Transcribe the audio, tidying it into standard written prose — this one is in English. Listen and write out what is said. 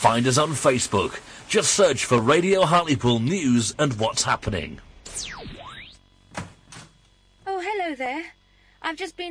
find us on Facebook. Just search for Radio Hartlepool News and What's Happening. Oh, hello there. I've just been